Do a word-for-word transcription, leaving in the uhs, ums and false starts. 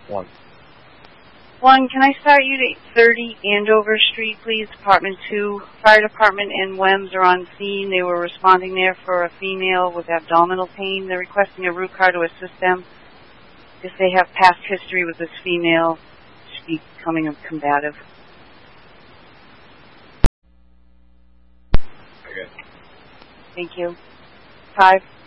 One. One, can I start you at thirty Andover Street, please? Department two. Fire Department and W E M S are on scene. They were responding there for a female with abdominal pain. They're requesting a root car to assist them. If they have past history with this female, she's becoming combative. Okay. Thank you. Five.